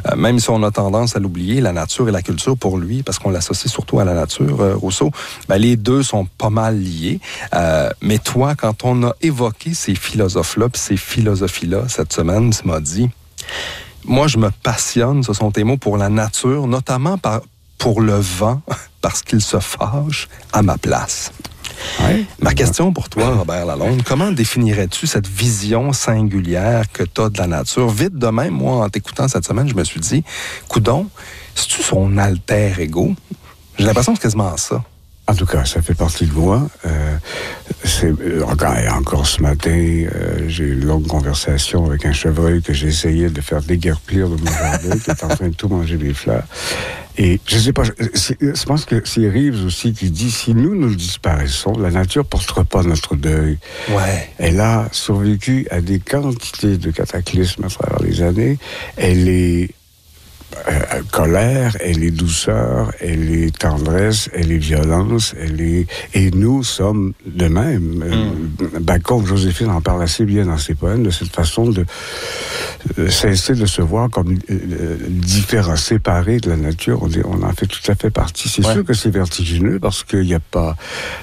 même si on a tendance à l'oublier, la nature et la culture pour lui, parce qu'on l'associe surtout à la nature, Rousseau, les deux sont pas mal liés. Mais toi, quand on a évoqué ces philosophes-là, puis ces philosophies-là, cette semaine, tu m'as dit, moi, je me passionne, ce sont tes mots, pour la nature, notamment pour le vent, parce qu'il se fâche à ma place. Ouais, Ma question pour toi, Robert Lalonde, comment définirais-tu cette vision singulière que tu as de la nature? Vite de même, moi, en t'écoutant cette semaine, je me suis dit, coudonc, c'est-tu son alter ego? J'ai l'impression que c'est quasiment ça. En tout cas, ça fait partie de moi. Encore ce matin, j'ai eu une longue conversation avec un chevreuil que j'essayais de faire déguerpir de mon jardin, qui est en train de tout manger mes fleurs. Et je sais pas, je pense que c'est Reeves aussi qui dit, si nous disparaissons, la nature portera pas notre deuil. Ouais. Elle a survécu à des quantités de cataclysmes à travers les années. Elle est colère, elle est douceur, elle est tendresse, elle est violence, et nous sommes de même. Bacon, Joséphine en parle assez bien dans ses poèmes, de cette façon de cesser de se voir comme différents, séparés de la nature. On en fait tout à fait partie. C'est sûr que c'est vertigineux parce qu'il n'y a pas...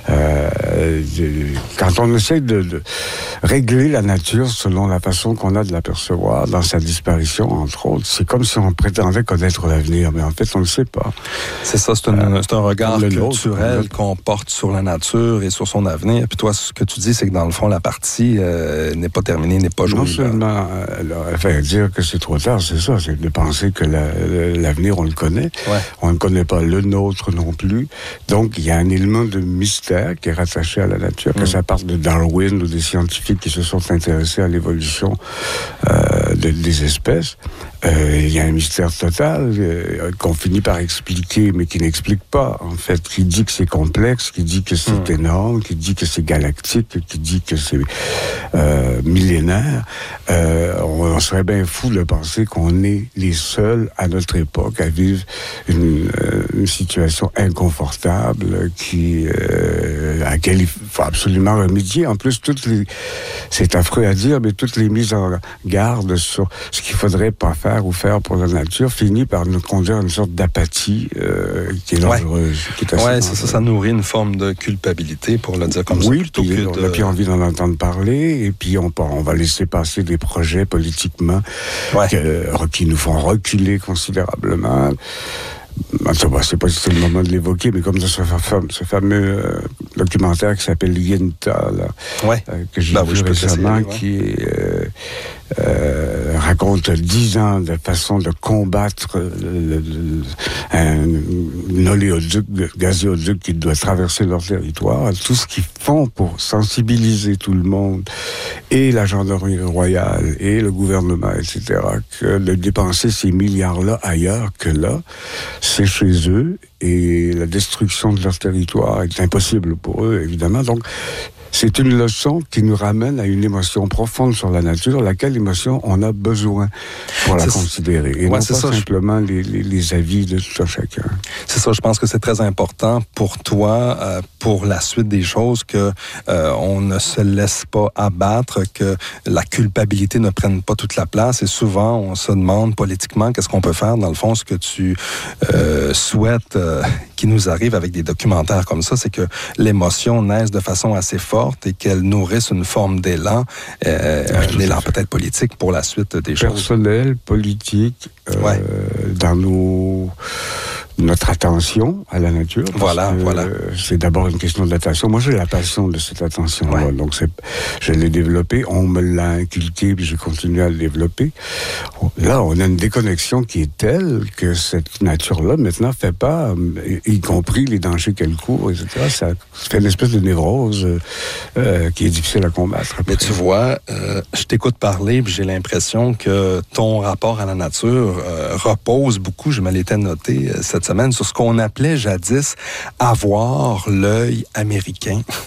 quand on essaie de régler la nature selon la façon qu'on a de l'apercevoir dans sa disparition, entre autres, c'est comme si on prétendait connaître l'avenir, mais en fait, on ne le sait pas. C'est ça, c'est un regard culturel qu'on porte sur la nature et sur son avenir. Puis toi, ce que tu dis, c'est que dans le fond, la partie n'est pas terminée, n'est pas jouée. Non seulement dire que c'est trop tard, c'est ça, c'est de penser que l'avenir, on le connaît. Ouais. On ne connaît pas le nôtre non plus. Donc, il y a un élément de mystère qui est rattaché à la nature, que ça parte de Darwin ou des scientifiques qui se sont intéressés à l'évolution des espèces. Il y a un mystère total qu'on finit par expliquer, mais qui n'explique pas, en fait, qui dit que c'est complexe, qui dit que c'est énorme, qui dit que c'est galactique, qui dit que c'est millénaire. On serait bien fou de penser qu'on est les seuls à notre époque à vivre une situation inconfortable à laquelle il faut absolument remédier. En plus, c'est affreux à dire, mais toutes les mises en garde sur ce qu'il faudrait pas faire ou faire pour la nature finit par nous conduire à une sorte d'apathie qui est dangereuse. Oui, ça nourrit une forme de culpabilité, pour le dire comme ça. Oui, puis on n'a plus envie d'en entendre parler, et puis on va laisser passer des projets politiquement qui nous font reculer considérablement. C'est pas si c'est le moment de l'évoquer, mais comme dans ce fameux documentaire qui s'appelle Yenta, que j'ai vu récemment, qui raconte 10 ans de façon de combattre un oléoduc, gazéoduc qui doit traverser leur territoire, tout ce qu'ils font pour sensibiliser tout le monde, et la gendarmerie royale, et le gouvernement, etc., que de dépenser ces milliards-là ailleurs que là, c'est chez eux, et la destruction de leur territoire est impossible pour eux, évidemment. Donc, c'est une leçon qui nous ramène à une émotion profonde sur la nature, laquelle émotion on a besoin pour la considérer. Et non pas simplement les avis de tout un chacun. C'est ça, je pense que c'est très important pour toi, pour la suite des choses, que on ne se laisse pas abattre, que la culpabilité ne prenne pas toute la place. Et souvent, on se demande politiquement qu'est-ce qu'on peut faire. Dans le fond, ce que tu souhaites qui nous arrive avec des documentaires comme ça, c'est que l'émotion naisse de façon assez forte et qu'elle nourrisse une forme d'élan, un élan peut-être politique pour la suite des choses. Personnel, politique, dans notre attention à la nature. Voilà. C'est d'abord une question d'attention. Moi, j'ai la passion de cette attention-là. Ouais. Donc, je l'ai développée. On me l'a inculqué, puis j'ai continué à le développer. Là, on a une déconnexion qui est telle que cette nature-là, maintenant, fait pas, y compris les dangers qu'elle court, etc. Ça fait une espèce de névrose qui est difficile à combattre. Mais tu vois, je t'écoute parler, puis j'ai l'impression que ton rapport à la nature repose beaucoup, je me l'étais noté cette semaine, sur ce qu'on appelait jadis avoir l'œil américain.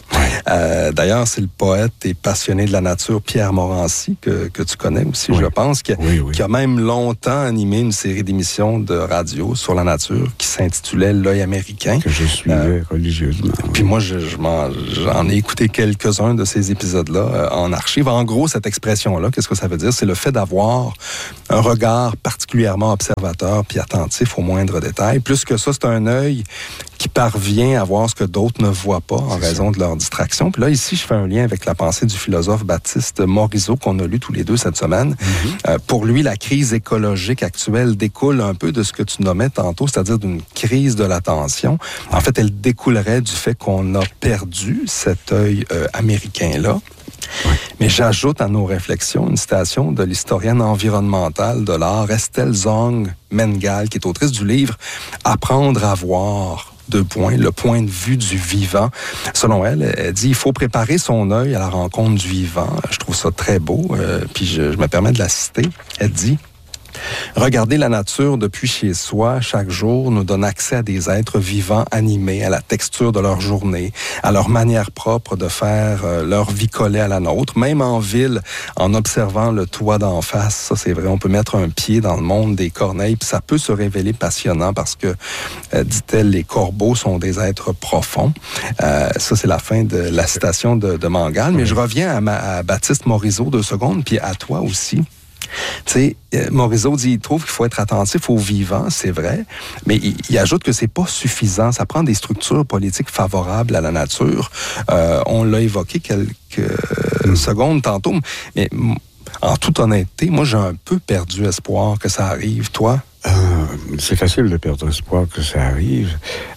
D'ailleurs, c'est le poète et passionné de la nature Pierre Morancy, que tu connais aussi, je pense, qui a même longtemps animé une série d'émissions de radio sur la nature qui s'intitulait L'œil américain. Que je suivais religieusement. Puis moi, j'en ai écouté quelques-uns de ces épisodes-là en archive. En gros, cette expression-là, qu'est-ce que ça veut dire? C'est le fait d'avoir un regard particulièrement observateur puis attentif aux moindres détails. Plus que ça, c'est un œil qui parvient à voir ce que d'autres ne voient pas en raison de leur distraction. Puis là, ici, je fais un lien avec la pensée du philosophe Baptiste Morisot qu'on a lu tous les deux cette semaine. Pour lui, la crise écologique actuelle découle un peu de ce que tu nommais tantôt, c'est-à-dire d'une crise de l'attention. En fait, elle découlerait du fait qu'on a perdu cet œil américain-là. Mais j'ajoute à nos réflexions une citation de l'historienne environnementale de l'art Estelle Zong Mengal, qui est autrice du livre « Apprendre à voir ». Le point de vue du vivant. Selon elle, elle dit, il faut préparer son œil à la rencontre du vivant. Je trouve ça très beau, puis je me permets de la citer. Elle dit, regarder la nature depuis chez soi chaque jour nous donne accès à des êtres vivants animés, à la texture de leur journée, à leur manière propre de faire leur vie collée à la nôtre. Même en ville, en observant le toit d'en face, ça c'est vrai, on peut mettre un pied dans le monde des corneilles, puis ça peut se révéler passionnant parce que, dit-elle, les corbeaux sont des êtres profonds. Ça c'est la fin de la citation de Mangal. Mais je reviens à Baptiste Morisot 2 secondes, puis à toi aussi. Tu sais, Morisot dit, il trouve qu'il faut être attentif aux vivants, c'est vrai, mais il ajoute que c'est pas suffisant. Ça prend des structures politiques favorables à la nature. On l'a évoqué quelques secondes tantôt, mais en toute honnêteté, moi, j'ai un peu perdu espoir que ça arrive. Toi? C'est facile de perdre espoir que ça arrive,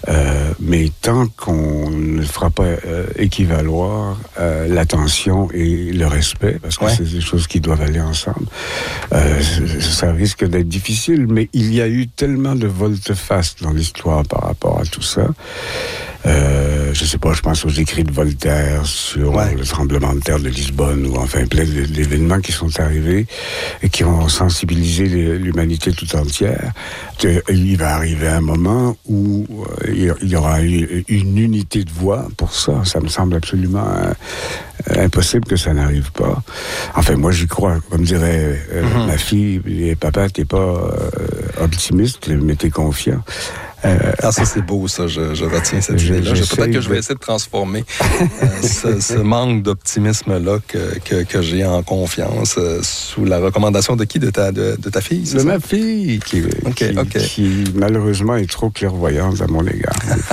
mais tant qu'on ne fera pas équivaloir l'attention et le respect, parce que c'est des choses qui doivent aller ensemble, ça risque d'être difficile. Mais il y a eu tellement de volte-face dans l'histoire par rapport à tout ça. Je sais pas, je pense aux écrits de Voltaire sur le tremblement de terre de Lisbonne, ou enfin plein d'événements qui sont arrivés et qui ont sensibilisé l'humanité tout entière. Il va arriver un moment où il y aura une unité de voix pour ça. Ça me semble absolument impossible que ça n'arrive pas. Enfin, moi, j'y crois. Comme dirait ma fille, papa, t'es pas optimiste, mais t'es confiant. Ça c'est beau, ça, je retiens cette idée-là. Peut-être que je vais essayer de transformer ce manque d'optimisme-là que j'ai en confiance sous la recommandation de qui? De ta fille? De ma fille, qui malheureusement est trop clairvoyante à mon égard.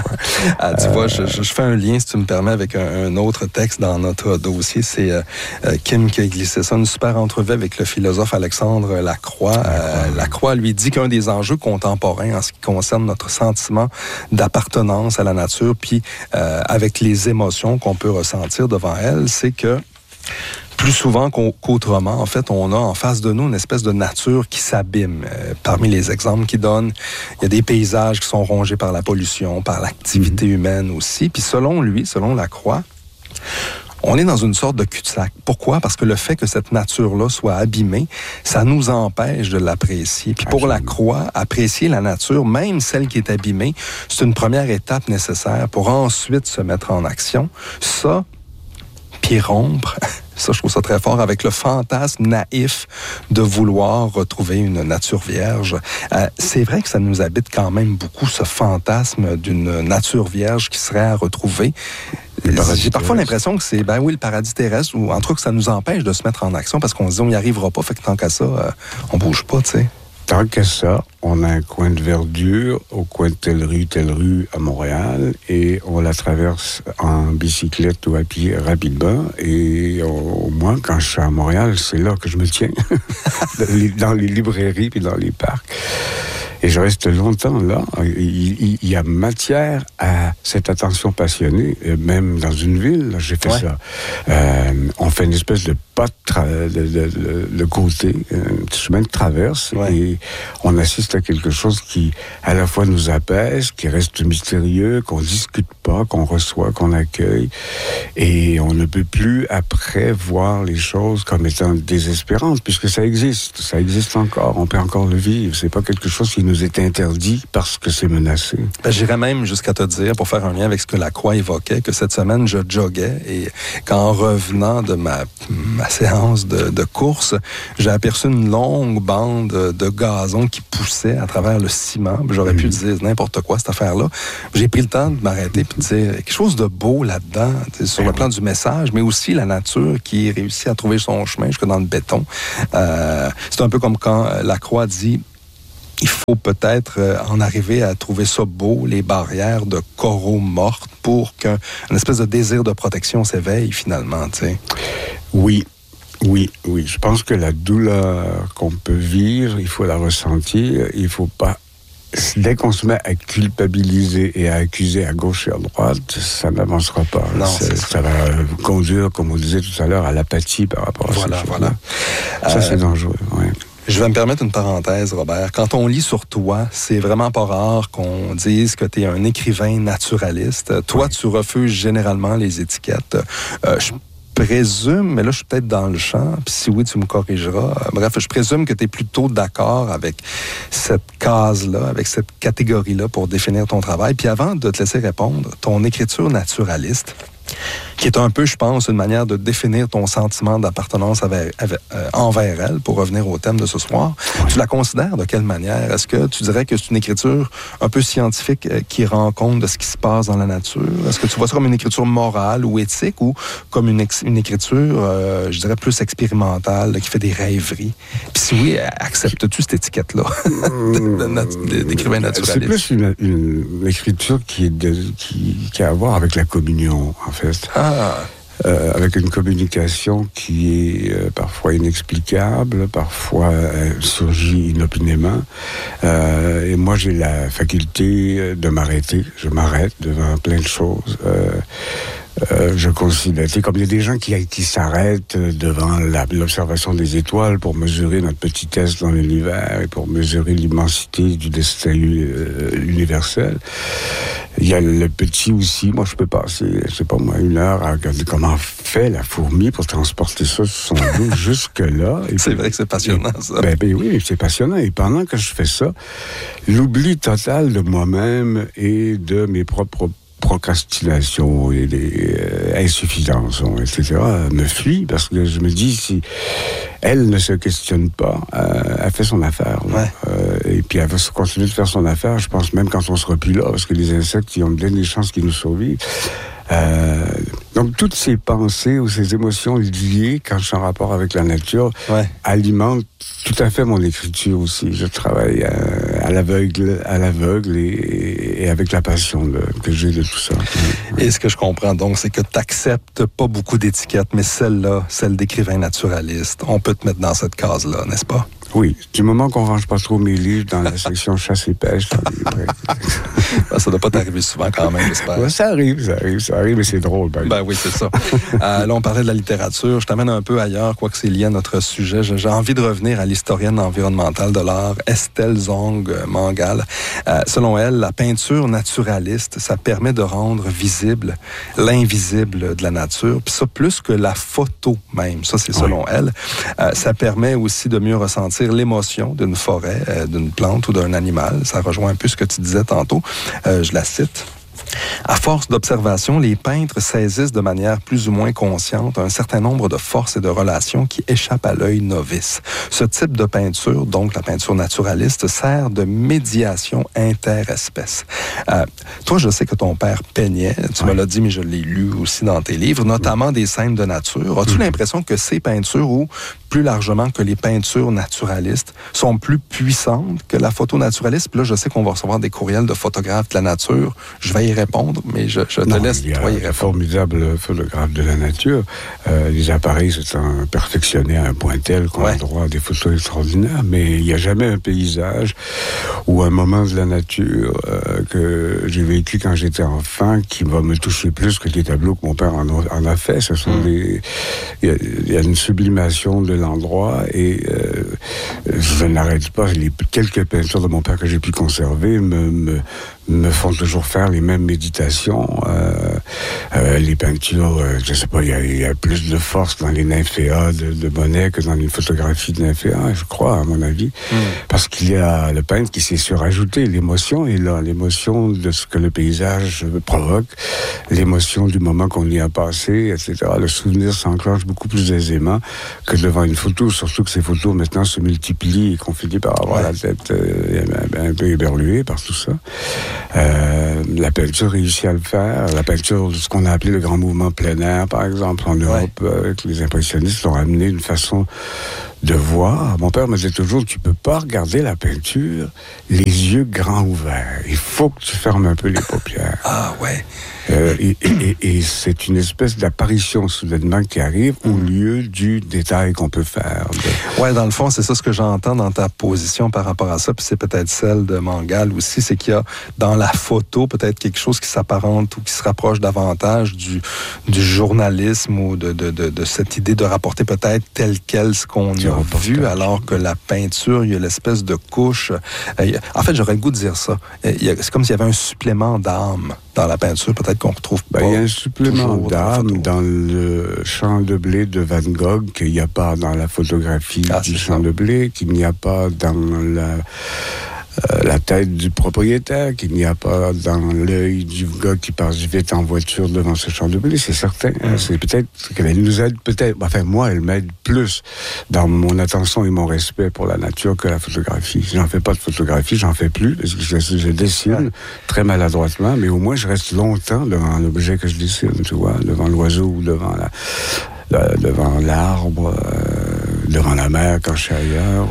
Tu vois, je fais un lien, si tu me permets, avec un autre texte dans notre dossier. C'est Kim qui a glissé ça, une super entrevue avec le philosophe Alexandre Lacroix. Lacroix lui dit qu'un des enjeux contemporains en ce qui concerne notre sentiment d'appartenance à la nature, puis avec les émotions qu'on peut ressentir devant elle, c'est que plus souvent qu'autrement, en fait, on a en face de nous une espèce de nature qui s'abîme. Parmi les exemples qu'il donne, il y a des paysages qui sont rongés par la pollution, par l'activité humaine aussi. Puis selon lui, selon Lacroix, on est dans une sorte de cul-de-sac. Pourquoi? Parce que le fait que cette nature-là soit abîmée, ça nous empêche de l'apprécier. Puis pour Lacroix, apprécier la nature, même celle qui est abîmée, c'est une première étape nécessaire pour ensuite se mettre en action. Ça, puis rompre, ça, je trouve ça très fort, avec le fantasme naïf de vouloir retrouver une nature vierge. C'est vrai que ça nous habite quand même beaucoup, ce fantasme d'une nature vierge qui serait à retrouver. J'ai parfois l'impression que c'est, le paradis terrestre, ou en tout cas que ça nous empêche de se mettre en action parce qu'on se dit on n'y arrivera pas, fait que tant qu'à ça, on bouge pas, tu sais. Tant qu'à ça, on a un coin de verdure au coin de telle rue à Montréal, et on la traverse en bicyclette ou à pied rapidement. Et au moins, quand je suis à Montréal, c'est là que je me tiens, dans les librairies puis dans les parcs. Et je reste longtemps là. Il y a matière à cette attention passionnée, même dans une ville. J'ai fait ça. On fait une espèce de pas de côté, un petit chemin de traverse, et on assiste à quelque chose qui, à la fois, nous apaise, qui reste mystérieux, qu'on discute pas, qu'on reçoit, qu'on accueille, et on ne peut plus, après, voir les choses comme étant désespérantes, puisque ça existe encore, on peut encore le vivre. C'est pas quelque chose qui nous nous est interdit parce que c'est menacé. J'irais même jusqu'à te dire, pour faire un lien avec ce que Lacroix évoquait, que cette semaine, je joguais et qu'en revenant de ma séance de course, j'ai aperçu une longue bande de gazon qui poussait à travers le ciment. J'aurais pu dire n'importe quoi, cette affaire-là. J'ai pris le temps de m'arrêter et de dire quelque chose de beau là-dedans, sur le plan du message, mais aussi la nature qui réussit à trouver son chemin jusque dans le béton. C'est un peu comme quand Lacroix dit il faut peut-être en arriver à trouver ça beau, les barrières de coraux mortes, pour qu'une espèce de désir de protection s'éveille finalement, tu sais. Oui. Je pense que la douleur qu'on peut vivre, il faut la ressentir. Il faut pas... Dès qu'on se met à culpabiliser et à accuser à gauche et à droite, ça n'avancera pas. Non, ça va conduire, comme on disait tout à l'heure, à l'apathie par rapport à ça. Voilà. Ça, c'est dangereux, oui. Je vais me permettre une parenthèse, Robert. Quand on lit sur toi, c'est vraiment pas rare qu'on dise que tu es un écrivain naturaliste. Toi, tu refuses généralement les étiquettes. Je présume, mais là, je suis peut-être dans le champ, puis si oui, tu me corrigeras. Bref, je présume que tu es plutôt d'accord avec cette case-là, avec cette catégorie-là pour définir ton travail. Puis avant de te laisser répondre, ton écriture naturaliste, qui est un peu, je pense, une manière de définir ton sentiment d'appartenance envers elle, pour revenir au thème de ce soir. Tu la considères de quelle manière? Est-ce que tu dirais que c'est une écriture un peu scientifique qui rend compte de ce qui se passe dans la nature? Est-ce que tu vois ça comme une écriture morale ou éthique, ou comme une écriture, je dirais, plus expérimentale, qui fait des rêveries? Puis si oui, acceptes-tu cette étiquette-là d'écrivain naturaliste? C'est plus une écriture qui a à voir avec la communion, en fait. Avec une communication qui est parfois inexplicable, parfois surgit inopinément. Et moi, j'ai la faculté de m'arrêter. Je m'arrête devant plein de choses. Je considère, comme il y a des gens qui s'arrêtent devant l'observation des étoiles pour mesurer notre petitesse dans l'univers et pour mesurer l'immensité du destin universel. Il y a le petit aussi. Moi, je peux passer, je sais pas moi, 1 heure à regarder comment fait la fourmi pour transporter ça sur son dos jusque-là. C'est vrai que c'est passionnant, ça. Ben oui, c'est passionnant. Et pendant que je fais ça, l'oubli total de moi-même et de mes propres procrastination et des insuffisances, etc., me fuit, parce que je me dis, si elle ne se questionne pas, elle fait son affaire. Ouais. Et puis elle va continuer de faire son affaire, je pense, même quand on sera plus là, parce que les insectes, ils ont bien des chances qu'ils nous survivent. Donc, toutes ces pensées ou ces émotions liées, quand je suis en rapport avec la nature, alimentent tout à fait mon écriture aussi. Je travaille à l'aveugle et avec la passion que j'ai de tout ça. Et ce que je comprends donc, c'est que tu n'acceptes pas beaucoup d'étiquettes, mais celle-là, celle d'écrivain naturaliste, on peut te mettre dans cette case-là, n'est-ce pas? Oui, du moment qu'on range pas trop mes livres dans la section chasse et pêche. Ça doit pas t'arriver souvent quand même, j'espère. Ouais, ça arrive, mais c'est drôle. Ben oui, c'est ça. Là, on parlait de la littérature. Je t'amène un peu ailleurs, quoique c'est lié à notre sujet. J'ai envie de revenir à l'historienne environnementale de l'art, Estelle Zong Mangal. Selon elle, la peinture naturaliste, ça permet de rendre visible l'invisible de la nature. Puis ça, plus que la photo même. Ça, c'est selon elle. Ça permet aussi de mieux ressentir l'émotion d'une forêt, d'une plante ou d'un animal. Ça rejoint un peu ce que tu disais tantôt. Je la cite. À force d'observation, les peintres saisissent de manière plus ou moins consciente un certain nombre de forces et de relations qui échappent à l'œil novice. Ce type de peinture, donc la peinture naturaliste, sert de médiation interespèces. Toi, je sais que ton père peignait, tu me l'as dit, mais je l'ai lu aussi dans tes livres, notamment des scènes de nature. As-tu l'impression que ces peintures, ou plus largement que les peintures naturalistes, sont plus puissantes que la photo naturaliste? Puis là, je sais qu'on va recevoir des courriels de photographes de la nature. Je vais y répondre, mais je te laisse toi y répondre. Formidable photographe de la nature. Les appareils s'étant perfectionnés à un point tel qu'on a droit à des photos extraordinaires, mais il n'y a jamais un paysage ou un moment de la nature que j'ai vécu quand j'étais enfant qui va me toucher plus que les tableaux que mon père en a fait. Ce sont il y a une sublimation de l'endroit et je n'arrête pas. Les quelques peintures de mon père que j'ai pu conserver me font toujours faire les mêmes méditations. Les peintures, je sais pas, il y a plus de force dans les nymphéas de Monet que dans une photographie de nymphéa, je crois, à mon avis. Parce qu'il y a le peintre qui s'est surajouté. L'émotion est là, l'émotion de ce que le paysage provoque, l'émotion du moment qu'on y a passé, etc. Le souvenir s'enclenche beaucoup plus aisément que devant une photo, surtout que ces photos maintenant se multiplient et qu'on finit par avoir la tête un peu éberluée par tout ça. La peinture réussit à le faire. La peinture, ce qu'on a appelé le grand mouvement plein air, par exemple, en Europe, avec les impressionnistes, ont amené une façon de voir. Mon père me disait toujours, tu peux pas regarder la peinture les yeux grands ouverts. Il faut que tu fermes un peu les paupières. Ah ouais. Et c'est une espèce d'apparition soudainement qui arrive au lieu du détail qu'on peut faire. Ouais, dans le fond, c'est ça ce que j'entends dans ta position par rapport à ça, puis c'est peut-être celle de Mangal aussi, c'est qu'il y a dans la photo peut-être quelque chose qui s'apparente ou qui se rapproche davantage du journalisme ou de cette idée de rapporter peut-être tel quel ce qu'on a vu, alors que la peinture, il y a l'espèce de couche. En fait, j'aurais le goût de dire ça. C'est comme s'il y avait un supplément d'âme dans la peinture, peut-être qu'on retrouve pas. Il y a un supplément d'âme dans le champ de blé de Van Gogh qu'il n'y a pas dans la photographie du champ de blé, qu'il n'y a pas dans la tête du propriétaire, qu'il n'y a pas dans l'œil du gars qui passe vite en voiture devant ce champ de blé, c'est certain. C'est peut-être qu'elle nous aide, moi, elle m'aide plus dans mon attention et mon respect pour la nature que la photographie. J'en fais pas de photographie, j'en fais plus, parce que je dessine très maladroitement, mais au moins je reste longtemps devant l'objet que je dessine, tu vois, devant l'oiseau ou devant devant l'arbre, devant la mer quand je suis ailleurs.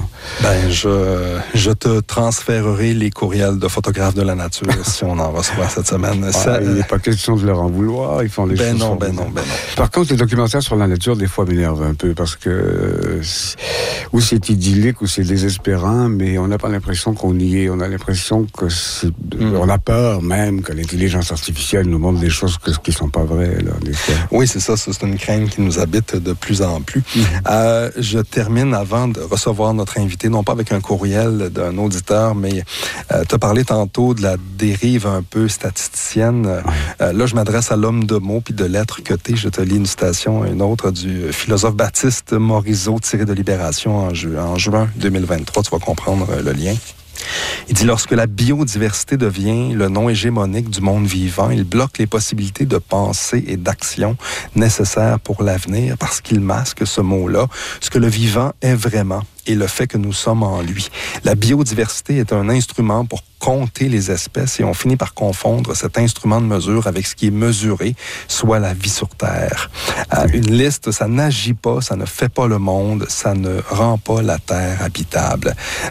Je te transférerai les courriels de photographes de la nature si on en reçoit cette semaine. Il n'est pas question de leur en vouloir, ils font les choses. Non. Par contre, les documentaires sur la nature, des fois, m'énervent un peu parce que ou c'est idyllique ou c'est désespérant, mais on n'a pas l'impression qu'on y est. On a l'impression que on a peur même que l'intelligence artificielle nous montre des choses qui ne sont pas vraies, là, des fois. Oui, c'est ça. C'est une crainte qui nous habite de plus en plus. Je termine avant de recevoir notre invité, non pas avec un courriel d'un auditeur, mais tu as parlé tantôt de la dérive un peu statisticienne. Là, je m'adresse à l'homme de mots puis de lettres que t'es. Je te lis une citation, une autre du philosophe Baptiste Morisot, tiré de Libération en juin 2023. Tu vas comprendre le lien. Il dit, lorsque la biodiversité devient le nom hégémonique du monde vivant, il bloque les possibilités de pensée et d'action nécessaires pour l'avenir parce qu'il masque ce mot-là, ce que le vivant est vraiment et le fait que nous sommes en lui. La biodiversité est un instrument pour compter les espèces et on finit par confondre cet instrument de mesure avec ce qui est mesuré, soit la vie sur Terre. Une liste, ça n'agit pas, ça ne fait pas le monde, ça ne rend pas la Terre habitable.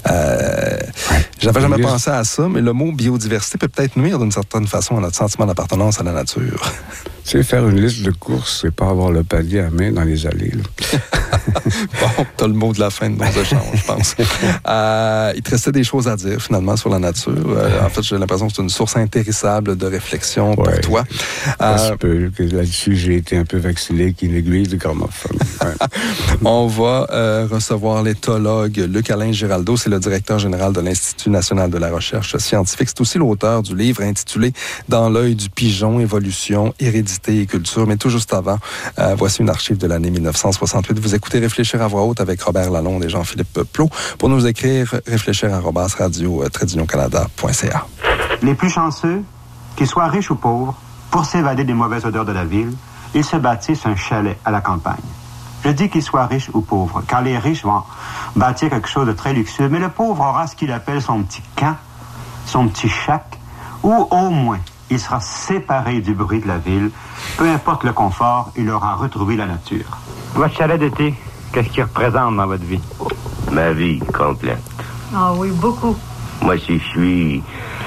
J'avais jamais pensé à ça, mais le mot biodiversité peut peut-être nuire d'une certaine façon à notre sentiment d'appartenance à la nature. Tu sais, faire une liste de courses, c'est pas avoir le panier à main dans les allées. Bon, t'as le mot de la fin de nos échanges, je pense. Il te restait des choses à dire, finalement, sur la nature. En fait, j'ai l'impression que c'est une source intéressable de réflexion pour toi. Que là-dessus, j'ai été un peu vacciné qu'une aiguille de gramophone. On va recevoir l'éthologue Luc-Alain Giraldo. C'est le directeur général de l'Institut national de la recherche scientifique. C'est aussi l'auteur du livre intitulé « Dans l'œil du pigeon, évolution, hérédité et culture ». Mais tout juste avant, voici une archive de l'année 1968. Vous écoutez Réfléchir à voix haute avec Robert Lalonde et Jean-Philippe Plot. Pour nous écrire, réfléchir@radio-canada.ca. Les plus chanceux, qu'ils soient riches ou pauvres, pour s'évader des mauvaises odeurs de la ville, ils se bâtissent un chalet à la campagne. Je dis qu'ils soient riches ou pauvres, car les riches vont bâtir quelque chose de très luxueux, mais le pauvre aura ce qu'il appelle son petit camp, son petit shack, ou au moins, il sera séparé du bruit de la ville. Peu importe le confort, il aura retrouvé la nature. Votre chalet d'été, qu'est-ce qu'il représente dans votre vie? Ma vie complète. Ah oui, beaucoup. Moi, si je suis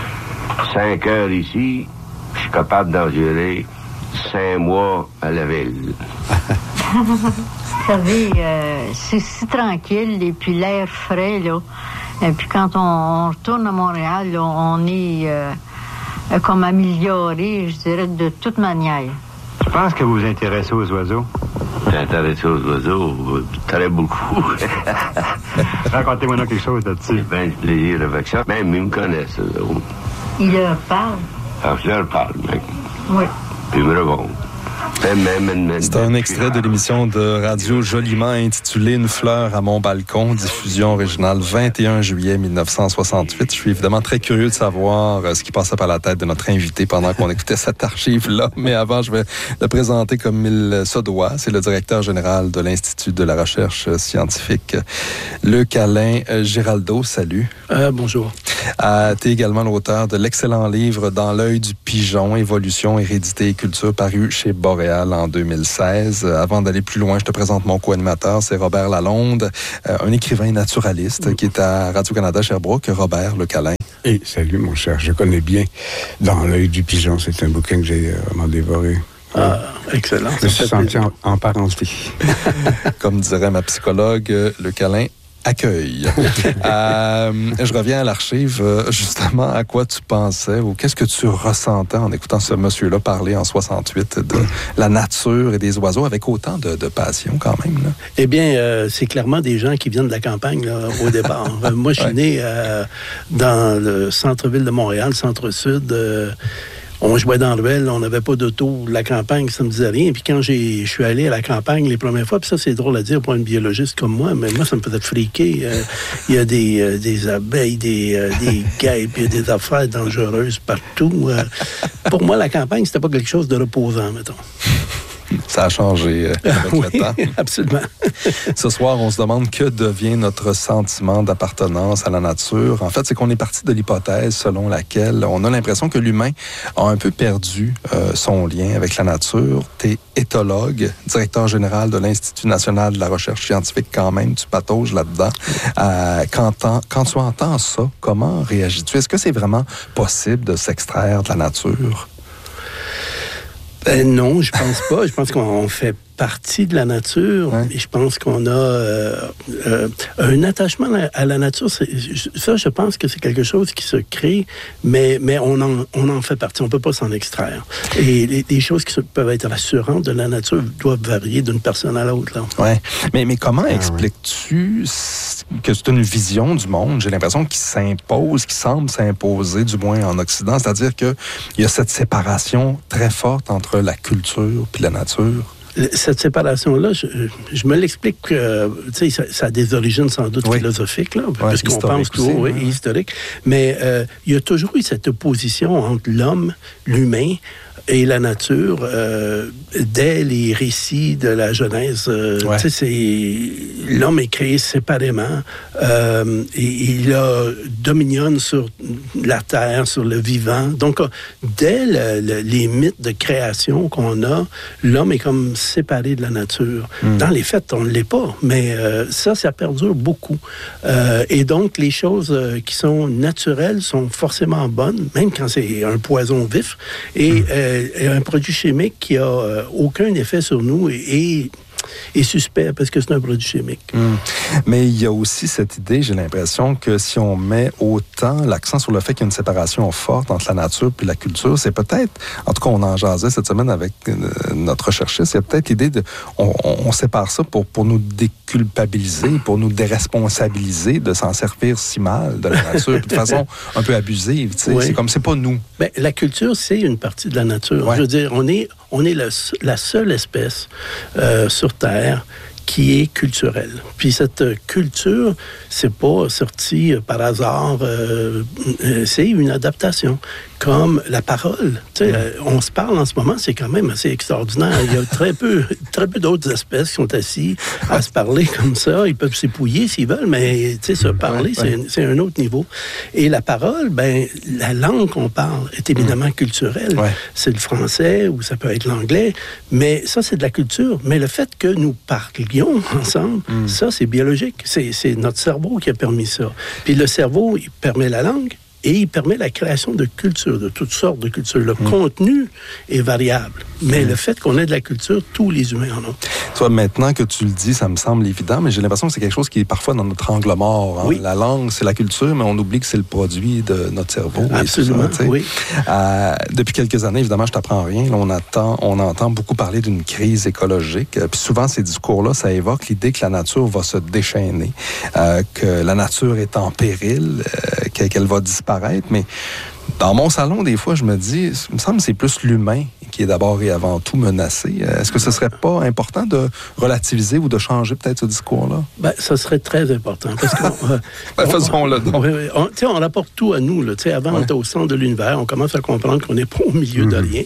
5 heures ici, je suis capable d'endurer 5 mois à la ville. Vous savez, c'est si tranquille, et puis l'air frais, là. Et puis quand on retourne à Montréal, là, on est comme amélioré, je dirais, de toute manière. Je pense que vous vous intéressez aux oiseaux. T'intéresses aux oiseaux très beaucoup. Racontez-moi quelque chose là-dessus. J'ai bien du plaisir avec ça. Même ils me connaissent, eux autres. Il leur parle? Alors, je leur parle, mec. Oui. puis me répondre. C'est un extrait de l'émission de radio joliment intitulée « Une fleur à mon balcon », diffusion originale 21 juillet 1968. Je suis évidemment très curieux de savoir ce qui passait par la tête de notre invité pendant qu'on écoutait cette archive-là. Mais avant, je vais le présenter comme il se doit. C'est le directeur général de l'Institut de la recherche scientifique, Luc Alain Giraldo. Salut. Bonjour. Tu es également l'auteur de l'excellent livre « Dans l'œil du pigeon, évolution, hérédité et culture » paru chez Boréal en 2016. Avant d'aller plus loin, je te présente mon co-animateur, c'est Robert Lalonde, un écrivain naturaliste qui est à Radio-Canada Sherbrooke. Robert, Luc Alain. Et salut mon cher, je connais bien Dans l'œil du pigeon, c'est un bouquin que j'ai vraiment dévoré. Ah, excellent. Je me suis senti en parenté. Comme dirait ma psychologue, Luc Alain, accueil. Je reviens à l'archive. Justement, à quoi tu pensais ou qu'est-ce que tu ressentais en écoutant ce monsieur-là parler en 68 de la nature et des oiseaux avec autant de passion quand même? Là? Eh bien, c'est clairement des gens qui viennent de la campagne là, au départ. Moi, je suis né dans le centre-ville de Montréal, centre-sud. On jouait dans le ruelle, on n'avait pas d'auto. La campagne, ça me disait rien. Puis quand je suis allé à la campagne les premières fois, puis ça, c'est drôle à dire pour une biologiste comme moi, mais moi, ça me faisait friquer. Il y a des abeilles, des guêpes, il y a des affaires dangereuses partout. Pour moi, la campagne, c'était pas quelque chose de reposant, mettons. Ça a changé avec le temps. Absolument. Ce soir, on se demande que devient notre sentiment d'appartenance à la nature. En fait, c'est qu'on est parti de l'hypothèse selon laquelle on a l'impression que l'humain a un peu perdu son lien avec la nature. Tu es éthologue, directeur général de l'Institut national de la recherche scientifique quand même. Tu patauges là-dedans. Quand tu entends ça, comment réagis-tu? Est-ce que c'est vraiment possible de s'extraire de la nature? Non, je pense pas. Je pense qu'on fait partie de la nature. Ouais. Et je pense qu'on a un attachement à la nature. Ça, je pense que c'est quelque chose qui se crée, mais on en fait partie. On peut pas s'en extraire. Et les choses qui peuvent être rassurantes de la nature doivent varier d'une personne à l'autre. Oui. Mais comment expliques-tu que c'est une vision du monde, j'ai l'impression, qui semble s'imposer, du moins en Occident, c'est-à-dire qu'il y a cette séparation très forte entre la culture puis la nature? Cette séparation-là, je me l'explique, ça a des origines sans doute philosophiques, là, parce qu'on pense tout historique, mais il y a toujours eu cette opposition entre l'homme, l'humain, et la nature, dès les récits de la Genèse, l'homme est créé séparément. Et il dominionne sur la terre, sur le vivant. Donc, dès les mythes de création qu'on a, l'homme est comme séparé de la nature. Dans les faits, on ne l'est pas, mais ça perdure beaucoup. Et donc, les choses qui sont naturelles sont forcément bonnes, même quand c'est un poison vif. Et un produit chimique qui n'a aucun effet sur nous est suspect parce que c'est un produit chimique. Mais il y a aussi cette idée, j'ai l'impression, que si on met autant l'accent sur le fait qu'il y a une séparation forte entre la nature et la culture, c'est peut-être, en tout cas on en jasait cette semaine avec notre recherchiste, il y a peut-être l'idée de, on sépare ça pour nous déculpabiliser, pour nous déresponsabiliser de s'en servir si mal de la nature, de façon un peu abusive. C'est comme, c'est pas nous. Ben, la culture, c'est une partie de la nature. Je veux dire, on est la seule espèce sur Terre qui est culturelle. Puis cette culture, c'est pas sorti par hasard, c'est une adaptation. Comme la parole. On se parle en ce moment, c'est quand même assez extraordinaire. Il y a très peu d'autres espèces qui sont assis à se parler comme ça. Ils peuvent s'épouiller s'ils veulent, mais se parler, c'est un autre niveau. Et la parole, la langue qu'on parle est évidemment culturelle. C'est le français ou ça peut être l'anglais, mais ça, c'est de la culture. Mais le fait que nous parlions ensemble, ça, c'est biologique. C'est notre cerveau qui a permis ça. Puis le cerveau, il permet la langue, et il permet la création de cultures, de toutes sortes de cultures. Le contenu est variable, mais le fait qu'on ait de la culture, tous les humains en ont. Toi, maintenant que tu le dis, ça me semble évident, mais j'ai l'impression que c'est quelque chose qui est parfois dans notre angle mort. Hein? Oui. La langue, c'est la culture, mais on oublie que c'est le produit de notre cerveau. Absolument, ça, oui. Depuis quelques années, évidemment, je t'apprends rien. Là, on entend beaucoup parler d'une crise écologique. Puis souvent, ces discours-là, ça évoque l'idée que la nature va se déchaîner, que la nature est en péril, qu'elle va disparaître. Mais dans mon salon, des fois, je me dis, il me semble que c'est plus l'humain qui est d'abord et avant tout menacée. Est-ce que ce serait pas important de relativiser ou de changer peut-être ce discours-là? Ben, ça serait très important. Parce que faisons-le donc. On rapporte tout à nous. Là. Avant, on était au centre de l'univers. On commence à comprendre qu'on n'est pas au milieu de rien.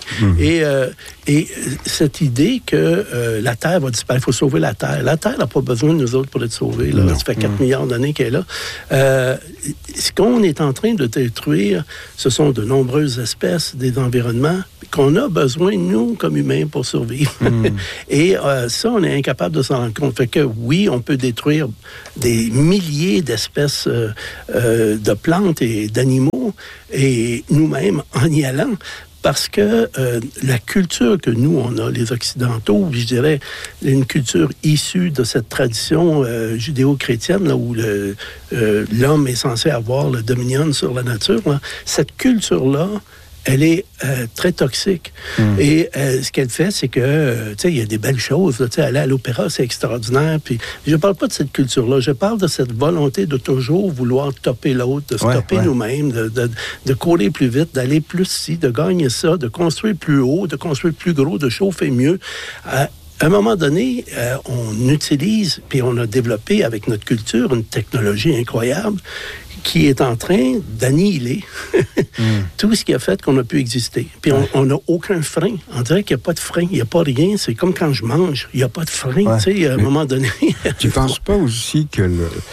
Et cette idée que la Terre va disparaître, il faut sauver la Terre. La Terre n'a pas besoin de nous autres pour être sauvée. Là. Ça fait 4 milliards d'années qu'elle est là. Ce qu'on est en train de détruire, ce sont de nombreuses espèces, des environnements qu'on a besoin, nous, comme humains, pour survivre. Et ça, on est incapable de s'en rendre compte. Fait que oui, on peut détruire des milliers d'espèces de plantes et d'animaux, et nous-mêmes, en y allant, parce que la culture que nous, on a, les Occidentaux, je dirais, une culture issue de cette tradition judéo-chrétienne, là, où l'homme est censé avoir le dominion sur la nature, là, cette culture-là, elle est très toxique. Et ce qu'elle fait, c'est que, tu sais, il y a des belles choses. Tu sais, aller à l'opéra, c'est extraordinaire. Puis, je parle pas de cette culture-là. Je parle de cette volonté de toujours vouloir topper l'autre, de se topper nous-mêmes, de courir plus vite, d'aller plus ici, de gagner ça, de construire plus haut, de construire plus gros, de chauffer mieux. À un moment donné, on utilise, puis on a développé avec notre culture une technologie incroyable qui est en train d'annihiler tout ce qui a fait qu'on a pu exister. Puis on n'a aucun frein. On dirait qu'il n'y a pas de frein, il n'y a pas rien. C'est comme quand je mange, il n'y a pas de frein, tu sais, à un moment donné. Tu ne penses pas aussi que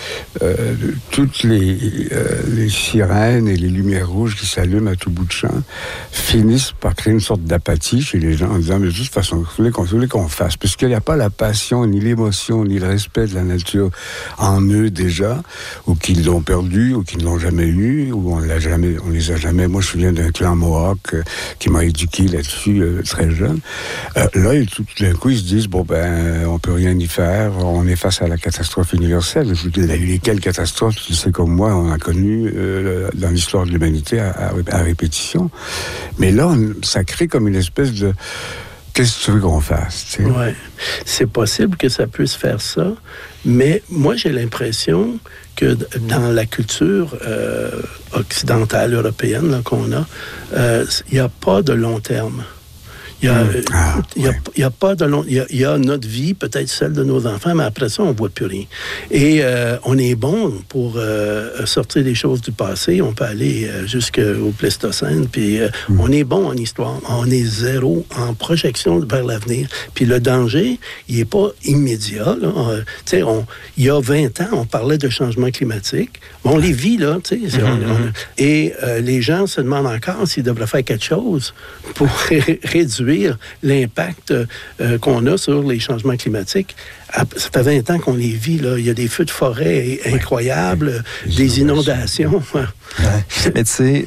toutes les sirènes et les lumières rouges qui s'allument à tout bout de champ finissent par créer une sorte d'apathie chez les gens en disant, mais de toute façon, vous voulez qu'on fasse, puisqu'il n'y a pas la passion, ni l'émotion, ni le respect de la nature en eux déjà, ou qu'ils l'ont perdu, ou qui ne l'ont jamais eu, ou on les a jamais. Moi, je me souviens d'un clan Mohawk qui m'a éduqué là-dessus très jeune. Là, tout d'un coup, ils se disent, bon, on peut rien y faire, on est face à la catastrophe universelle. Il y a eu lesquelles catastrophes, tu sais comme moi, on a connu dans l'histoire de l'humanité à répétition. Mais là, ça crée comme une espèce de... Qu'est-ce que tu veux qu'on fasse? Oui, c'est possible que ça puisse faire ça, mais moi, j'ai l'impression que dans la culture occidentale, européenne là, qu'on a, il n'y a pas de long terme. Il y a pas de long... Il y a notre vie, peut-être celle de nos enfants, mais après ça, on ne voit plus rien. Et on est bon pour sortir des choses du passé. On peut aller jusqu'au Pléistocène, puis on est bon en histoire. On est zéro en projection vers l'avenir. Puis le danger, il n'est pas immédiat. Tu sais, il y a 20 ans, on parlait de changement climatique. On les vit, là, tu sais. Et les gens se demandent encore s'ils devraient faire quelque chose pour réduire l'impact qu'on a sur les changements climatiques. Ça fait 20 ans qu'on les vit, là. Il y a des feux de forêt incroyables, des inondations. Mais tu sais,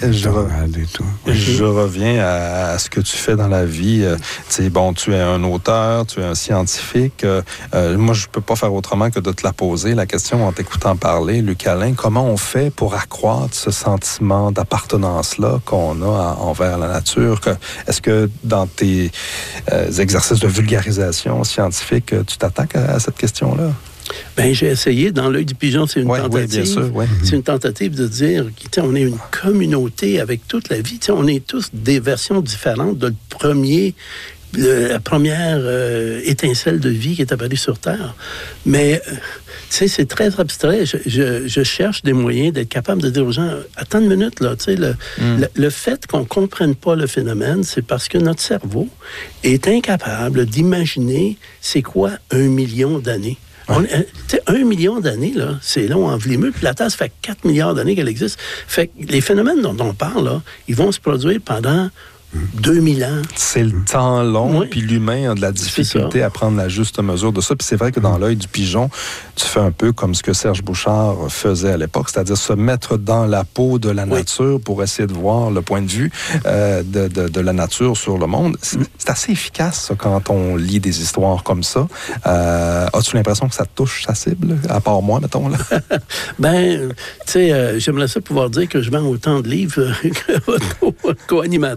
je reviens à ce que tu fais dans la vie. Tu sais, bon, tu es un auteur, tu es un scientifique. Moi, je peux pas faire autrement que de te la poser, la question, en t'écoutant parler. Luc Alain, comment on fait pour accroître ce sentiment d'appartenance-là qu'on a envers la nature? Est-ce que dans tes exercices de vulgarisation scientifique, tu t'attaques à cette question-là? Bien, j'ai essayé. Dans l'œil du pigeon, c'est une tentative. Oui, bien sûr, c'est une tentative de dire qu'on est une communauté avec toute la vie. T'sais, on est tous des versions différentes de la première étincelle de vie qui est apparue sur Terre. Mais, tu sais, c'est très abstrait. Je cherche des moyens d'être capable de dire aux gens, attends une minute, là, tu sais, le fait qu'on ne comprenne pas le phénomène, c'est parce que notre cerveau est incapable d'imaginer c'est quoi 1 million d'années. 1 million d'années, là, c'est long en vlimeux, puis la Terre, ça fait 4 milliards d'années qu'elle existe. Fait que les phénomènes dont on parle, là, ils vont se produire pendant 2000 ans. C'est le temps long, puis l'humain a de la difficulté à prendre la juste mesure de ça. Puis c'est vrai que dans l'œil du pigeon, tu fais un peu comme ce que Serge Bouchard faisait à l'époque, c'est-à-dire se mettre dans la peau de la nature pour essayer de voir le point de vue de la nature sur le monde. C'est assez efficace, ça, quand on lit des histoires comme ça. As-tu l'impression que ça touche sa cible, à part moi, mettons, là? Ben, tu sais, j'aimerais ça pouvoir dire que je vends autant de livres que votre co-animateur.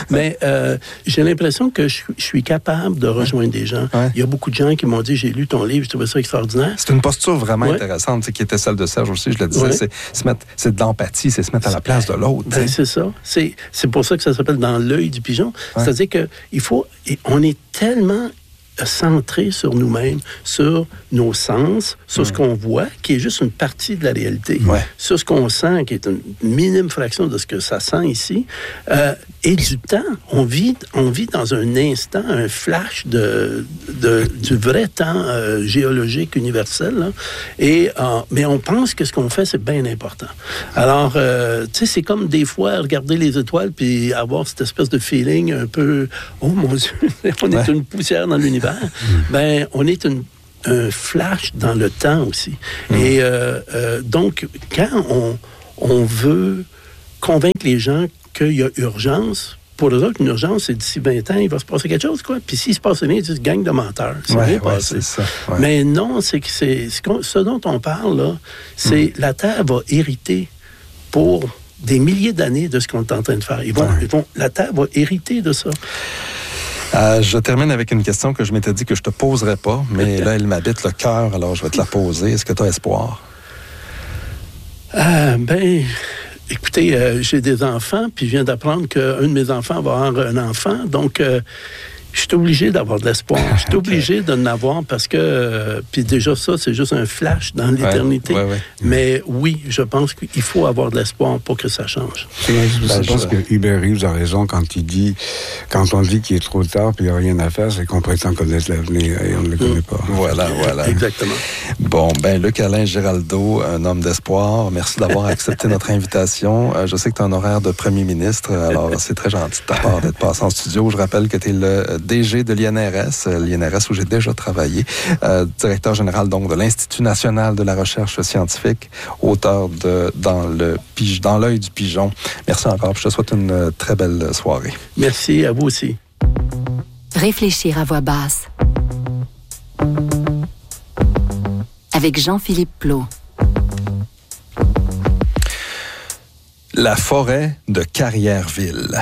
Mais j'ai l'impression que je suis capable de rejoindre des gens. Ouais. Il y a beaucoup de gens qui m'ont dit, j'ai lu ton livre, je trouvais ça extraordinaire. C'est une posture vraiment intéressante, qui était celle de Serge aussi, je le disais. C'est de l'empathie, c'est se mettre à la place de l'autre. Ben, c'est ça. C'est pour ça que ça s'appelle Dans l'œil du pigeon. Ouais. C'est-à-dire on est tellement centré sur nous-mêmes, sur nos sens, sur ce qu'on voit, qui est juste une partie de la réalité, sur ce qu'on sent, qui est une minime fraction de ce que ça sent ici, et du temps. On vit dans un instant, un flash du vrai temps géologique universel, là, mais on pense que ce qu'on fait, c'est bien important. Alors, tu sais, c'est comme des fois regarder les étoiles puis avoir cette espèce de feeling un peu, oh mon Dieu, on est une poussière dans l'univers. Ben, on est un flash dans le temps aussi. Et donc, quand on veut convaincre les gens qu'il y a urgence, pour eux autres, une urgence, c'est d'ici 20 ans, il va se passer quelque chose, quoi. Puis s'il se passe rien, ils disent gang de menteurs. C'est bien passé. C'est ça. Ouais. Mais non, ce dont on parle, là, c'est la Terre va hériter pour des milliers d'années de ce qu'on est en train de faire. La Terre va hériter de ça. Je termine avec une question que je m'étais dit que je te poserais pas, mais là, elle m'habite le cœur, alors je vais te la poser. Est-ce que tu as espoir? Écoutez, j'ai des enfants, puis je viens d'apprendre qu'un de mes enfants va avoir un enfant, donc je suis obligé d'avoir de l'espoir. Je suis obligé de l'avoir parce que... puis déjà, ça, c'est juste un flash dans l'éternité. Ouais. Mais oui, je pense qu'il faut avoir de l'espoir pour que ça change. Je pense que Hubert Reeves a raison quand on dit qu'il est trop tard puis il n'y a rien à faire, c'est qu'on prétend connaître l'avenir et on ne le connaît pas. Voilà. Exactement. Bon, Luc-Alain Giraldeau, un homme d'espoir, merci d'avoir accepté notre invitation. Je sais que tu as un horaire de premier ministre, alors c'est très gentil de ta part d'être passé en studio. Je rappelle que tu es le DG de l'INRS où j'ai déjà travaillé, directeur général donc de l'Institut national de la recherche scientifique, auteur de Dans l'œil du pigeon. Merci encore, je te souhaite une très belle soirée. Merci, à vous aussi. Réfléchir à voix basse. Avec Jean-Philippe Plot. La forêt de Carrierville.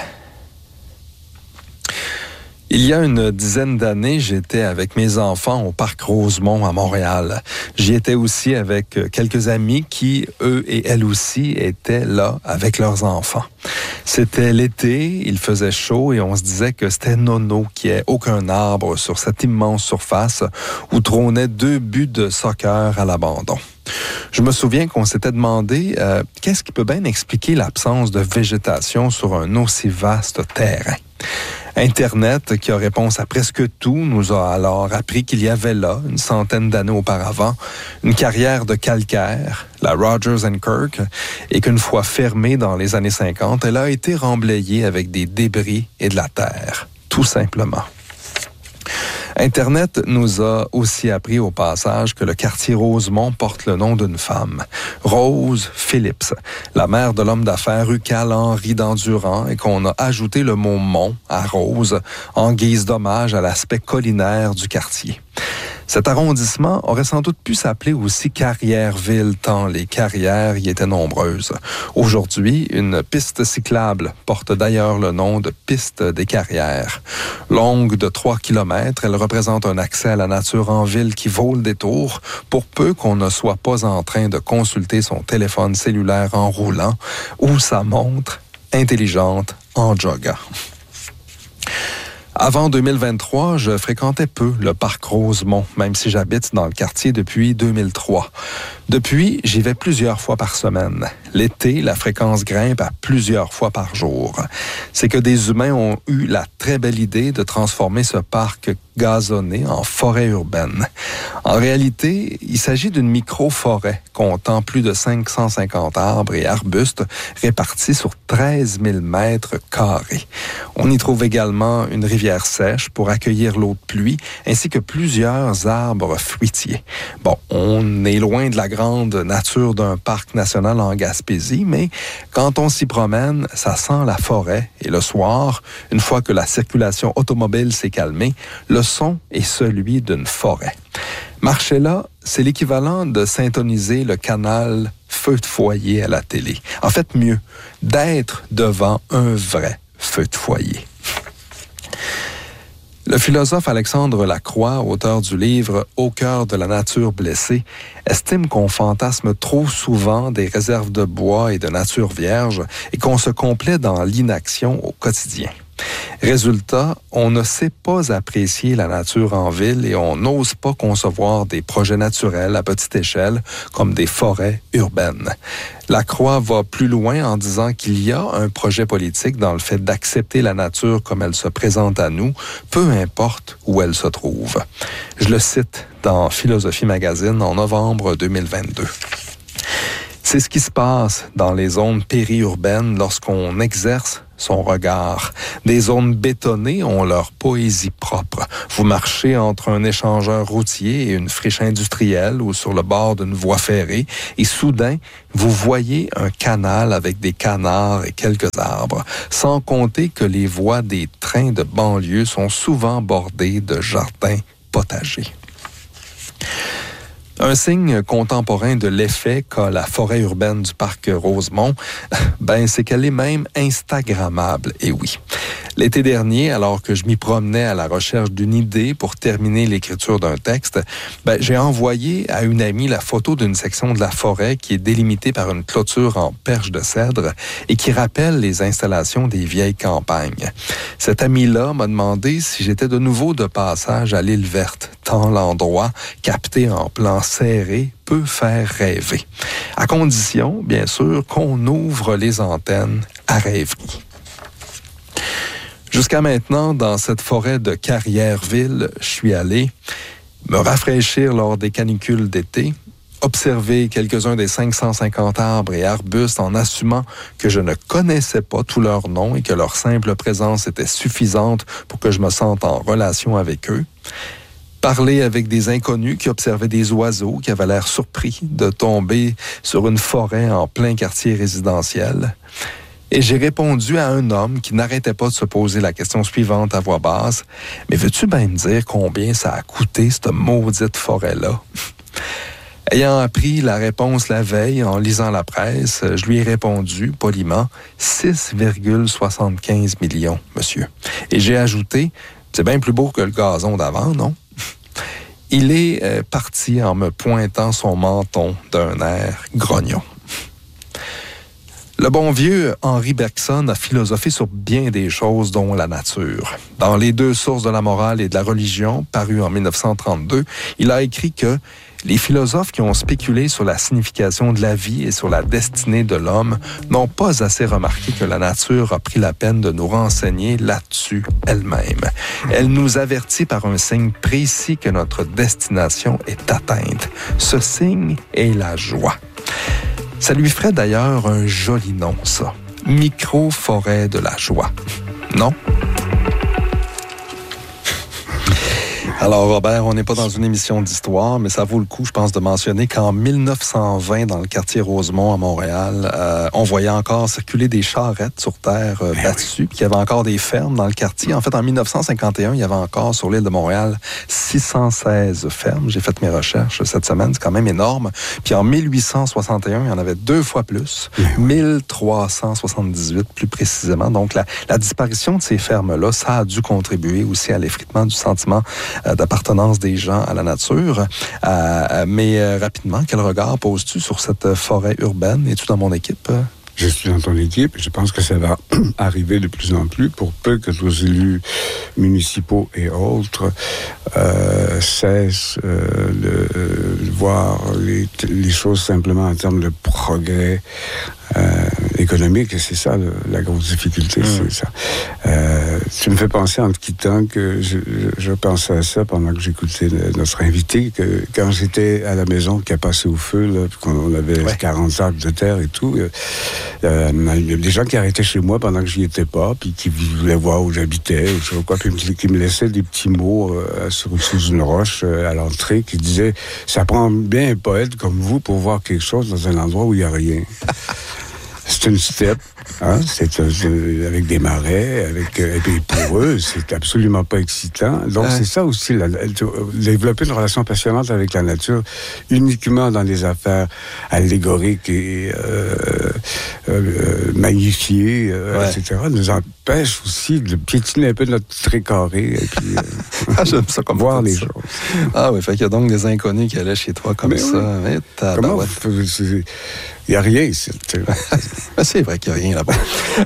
Il y a une dizaine d'années, j'étais avec mes enfants au parc Rosemont à Montréal. J'y étais aussi avec quelques amis qui, eux et elles aussi, étaient là avec leurs enfants. C'était l'été, il faisait chaud et on se disait que c'était nono qu'il n'y ait aucun arbre sur cette immense surface où trônaient 2 buts de soccer à l'abandon. Je me souviens qu'on s'était demandé qu'est-ce qui peut bien expliquer l'absence de végétation sur un aussi vaste terrain. Internet, qui a réponse à presque tout, nous a alors appris qu'il y avait là, une centaine d'années auparavant, une carrière de calcaire, la Rogers & Kirk, et qu'une fois fermée dans les années 50, elle a été remblayée avec des débris et de la terre, tout simplement. Internet nous a aussi appris au passage que le quartier Rosemont porte le nom d'une femme, Rose Phillips, la mère de l'homme d'affaires Uccal Henri d'Endurant, et qu'on a ajouté le mot « mont » à Rose en guise d'hommage à l'aspect collinaire du quartier. Cet arrondissement aurait sans doute pu s'appeler aussi Carrierville, tant les carrières y étaient nombreuses. Aujourd'hui, une piste cyclable porte d'ailleurs le nom de piste des carrières. Longue de 3 km, elle représente un accès à la nature en ville qui vaut le détour, pour peu qu'on ne soit pas en train de consulter son téléphone cellulaire en roulant ou sa montre intelligente en joguant. Avant 2023, je fréquentais peu le parc Rosemont, même si j'habite dans le quartier depuis 2003. Depuis, j'y vais plusieurs fois par semaine. L'été, la fréquence grimpe à plusieurs fois par jour. C'est que des humains ont eu la très belle idée de transformer ce parc gazonné en forêt urbaine. En réalité, il s'agit d'une micro-forêt comptant plus de 550 arbres et arbustes répartis sur 13 000 mètres carrés. On y trouve également une rivière sèche pour accueillir l'eau de pluie, ainsi que plusieurs arbres fruitiers. Bon, on est loin de la grande nature d'un parc national en Gaspésie, mais quand on s'y promène, ça sent la forêt. Et le soir, une fois que la circulation automobile s'est calmée, le son est celui d'une forêt. Marcher là, c'est l'équivalent de syntoniser le canal feu de foyer à la télé. En fait, mieux, d'être devant un vrai feu de foyer. Le philosophe Alexandre Lacroix, auteur du livre « Au cœur de la nature blessée », estime qu'on fantasme trop souvent des réserves de bois et de nature vierge et qu'on se complaît dans l'inaction au quotidien. Résultat, on ne sait pas apprécier la nature en ville et on n'ose pas concevoir des projets naturels à petite échelle comme des forêts urbaines. Lacroix va plus loin en disant qu'il y a un projet politique dans le fait d'accepter la nature comme elle se présente à nous, peu importe où elle se trouve. Je le cite dans Philosophie Magazine en novembre 2022. C'est ce qui se passe dans les zones périurbaines lorsqu'on exerce son regard. Des zones bétonnées ont leur poésie propre. Vous marchez entre un échangeur routier et une friche industrielle ou sur le bord d'une voie ferrée et soudain, vous voyez un canal avec des canards et quelques arbres, sans compter que les voies des trains de banlieue sont souvent bordées de jardins potagers. Un signe contemporain de l'effet qu'a la forêt urbaine du parc Rosemont, c'est qu'elle est même instagrammable, et oui. L'été dernier, alors que je m'y promenais à la recherche d'une idée pour terminer l'écriture d'un texte, j'ai envoyé à une amie la photo d'une section de la forêt qui est délimitée par une clôture en perche de cèdre et qui rappelle les installations des vieilles campagnes. Cette amie-là m'a demandé si j'étais de nouveau de passage à l'île verte, tant l'endroit, capté en plan serré, peut faire rêver. À condition, bien sûr, qu'on ouvre les antennes à rêverie. Jusqu'à maintenant, dans cette forêt de Carrièreville, je suis allé me rafraîchir lors des canicules d'été, observer quelques-uns des 550 arbres et arbustes en assumant que je ne connaissais pas tous leurs noms et que leur simple présence était suffisante pour que je me sente en relation avec eux. Parler avec des inconnus qui observaient des oiseaux qui avaient l'air surpris de tomber sur une forêt en plein quartier résidentiel. Et j'ai répondu à un homme qui n'arrêtait pas de se poser la question suivante à voix basse. « Mais veux-tu bien me dire combien ça a coûté, cette maudite forêt-là? » Ayant appris la réponse la veille en lisant la presse, je lui ai répondu poliment « 6,75 millions, monsieur. » Et j'ai ajouté « C'est bien plus beau que le gazon d'avant, non? » Il est parti en me pointant son menton d'un air grognon. Le bon vieux Henri Bergson a philosophé sur bien des choses, dont la nature. Dans Les 2 sources de la morale et de la religion, paru en 1932, il a écrit que les philosophes qui ont spéculé sur la signification de la vie et sur la destinée de l'homme n'ont pas assez remarqué que la nature a pris la peine de nous renseigner là-dessus elle-même. Elle nous avertit par un signe précis que notre destination est atteinte. Ce signe est la joie. Ça lui ferait d'ailleurs un joli nom, ça. Micro-forêt de la joie. Non? Alors, Robert, on n'est pas dans une émission d'histoire, mais ça vaut le coup, je pense, de mentionner qu'en 1920, dans le quartier Rosemont à Montréal, on voyait encore circuler des charrettes sur terre battues, puis il y avait encore des fermes dans le quartier. En fait, en 1951, il y avait encore sur l'île de Montréal 616 fermes. J'ai fait mes recherches cette semaine, c'est quand même énorme. Puis en 1861, il y en avait 2 fois plus, 1378 plus précisément. Donc, la disparition de ces fermes-là, ça a dû contribuer aussi à l'effritement du sentiment d'appartenance des gens à la nature. Mais rapidement, quel regard poses-tu sur cette forêt urbaine? Es-tu dans mon équipe? Je suis dans ton équipe. Je pense que ça va arriver de plus en plus pour peu que nos élus municipaux et autres cessent de voir les choses simplement en termes de progrès économique, et c'est ça la grosse difficulté, c'est ça. Tu me fais penser en te quittant que je pensais à ça pendant que j'écoutais notre invité, que quand j'étais à la maison qui a passé au feu, là, qu'on avait 40 sacs de terre et tout, il y a des gens qui arrêtaient chez moi pendant que j'y étais pas, puis qui voulaient voir où j'habitais, ou je sais pas quoi, puis qui me laissaient des petits mots sous une roche à l'entrée, qui disaient « Ça prend bien un poète comme vous pour voir quelque chose dans un endroit où il n'y a rien. » C'est une steppe. Avec des marais, et puis pour eux, c'est absolument pas excitant. Donc c'est ça aussi, développer une relation passionnante avec la nature, uniquement dans des affaires allégoriques et magnifiées, etc., nous empêche aussi de piétiner un peu notre trait-carré et puis j'aime ça comme voir les ça. choses. Ah oui, fait qu'il y a donc des inconnus qui allaient chez toi comme ça. Oui. Comment il n'y a rien ici. C'est vrai qu'il n'y a rien là-bas.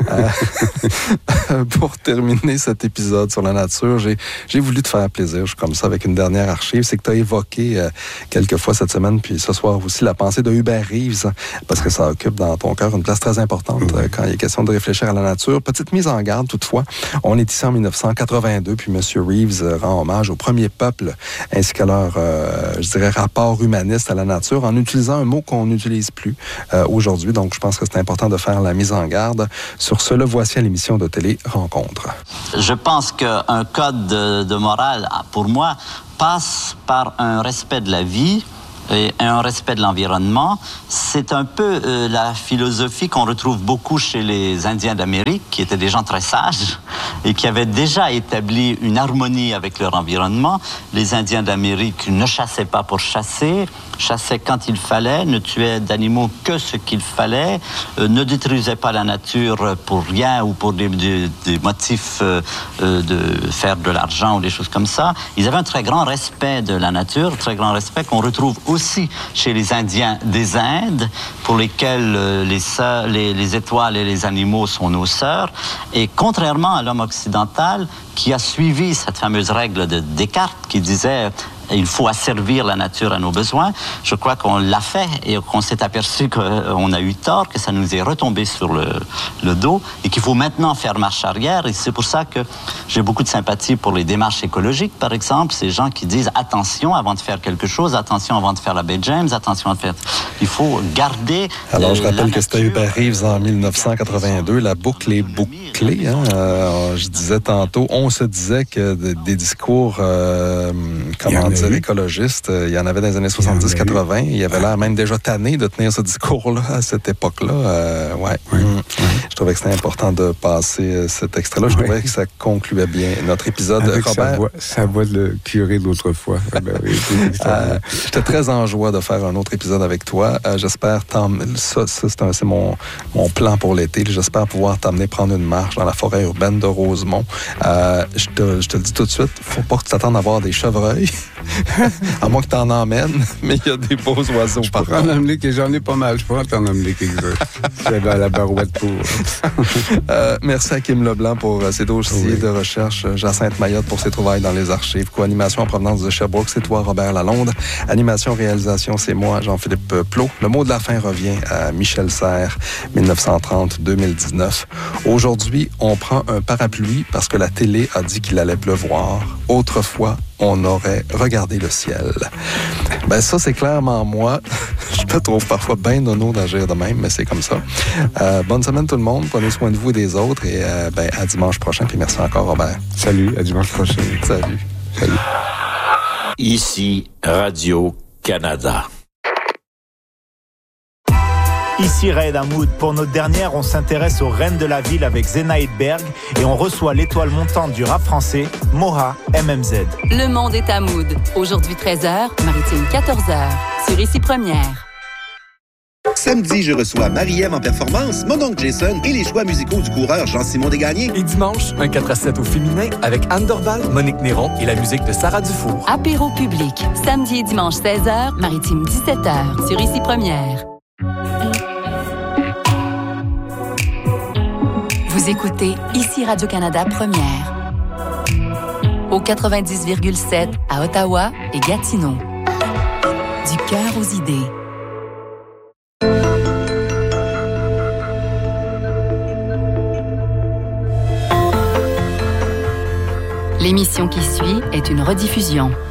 Pour terminer cet épisode sur la nature, j'ai voulu te faire plaisir. Je suis comme ça avec une dernière archive. C'est que tu as évoqué quelques fois cette semaine, puis ce soir aussi, la pensée de Hubert Reeves, parce que ça occupe dans ton cœur une place très importante quand il est question de réfléchir à la nature. Petite mise en garde, toutefois. On est ici en 1982, puis M. Reeves rend hommage au premier peuple, ainsi qu'à leur, je dirais, rapport humaniste à la nature, en utilisant un mot qu'on n'utilise plus aujourd'hui. Donc, je pense que c'est important de faire la mise en garde. Sur ce, le voici à l'émission de télé Rencontre. Je pense qu'un code de morale, pour moi, passe par un respect de la vie et un respect de l'environnement. C'est un peu la philosophie qu'on retrouve beaucoup chez les Indiens d'Amérique, qui étaient des gens très sages et qui avaient déjà établi une harmonie avec leur environnement. Les Indiens d'Amérique ne chassaient pas pour chasser, chassaient quand il fallait, ne tuaient d'animaux que ce qu'il fallait, ne détruisaient pas la nature pour rien ou pour des motifs de faire de l'argent ou des choses comme ça. Ils avaient un très grand respect de la nature, très grand respect qu'on retrouve aussi chez les Indiens des Indes, pour lesquels les étoiles et les animaux sont nos sœurs. Et contrairement à l'homme occidental, qui a suivi cette fameuse règle de Descartes, qui disait il faut asservir la nature à nos besoins. Je crois qu'on l'a fait et qu'on s'est aperçu qu'on a eu tort, que ça nous est retombé sur le dos et qu'il faut maintenant faire marche arrière. Et c'est pour ça que j'ai beaucoup de sympathie pour les démarches écologiques, par exemple. Ces gens qui disent attention avant de faire quelque chose, attention avant de faire la baie James, attention avant de faire... Il faut garder... Alors, je rappelle que c'était Hubert Reeves en 1982. La boucle est bouclée. Je disais tantôt, on se disait que des discours... écologiste. Il y en avait dans les années 70-80. Il y avait l'air même déjà tanné de tenir ce discours-là à cette époque-là. Je trouvais que c'était important de passer cet extrait-là. Je trouvais que ça concluait bien notre épisode. Avec Robert, sa voix de curé d'autrefois. J'étais très en joie de faire un autre épisode avec toi. J'espère c'est mon plan pour l'été. J'espère pouvoir t'amener prendre une marche dans la forêt urbaine de Rosemont. Je te le dis tout de suite, faut pas que tu t'attendes à voir des chevreuils. À moins que tu en emmènes, mais il y a des beaux oiseaux par contre. J'en ai pas mal, je pourrais t'en emmener quelques-uns. J'avais à la barouette pour... Merci à Kim Leblanc pour ses dossiers de recherche, Jacinthe Mayotte pour ses trouvailles dans les archives, co-animation en provenance de Sherbrooke, c'est toi Robert Lalonde, animation, réalisation, c'est moi Jean-Philippe Plot. Le mot de la fin revient à Michel Serres, 1930-2019. Aujourd'hui, on prend un parapluie parce que la télé a dit qu'il allait pleuvoir. Autrefois, on aurait regardé le ciel. Ben ça, c'est clairement moi. Je me trouve parfois bien nono d'agir de même, mais c'est comme ça. Bonne semaine tout le monde. Prenez soin de vous et des autres. Et à dimanche prochain. Puis merci encore, Robert. Salut, à dimanche prochain. Salut. Ici, Radio-Canada. Ici Raed Hamoud. Pour notre dernière, on s'intéresse aux reines de la ville avec Zena Edberg et on reçoit l'étoile montante du rap français, Moha MMZ. Le monde est à Mood. Aujourd'hui 13h, Maritime 14h. Sur Ici Première. Samedi, je reçois Marie-Ève en performance, mon oncle Jason et les choix musicaux du coureur Jean-Simon Desgagnés. Et dimanche, un 4-7 au féminin avec Anne Dorval, Monique Néron et la musique de Sarah Dufour. Apéro public. Samedi et dimanche 16h, Maritime 17h. Sur Ici Première. Vous écoutez Ici Radio-Canada Première. Au 90,7 à Ottawa et Gatineau. Du cœur aux idées. L'émission qui suit est une rediffusion.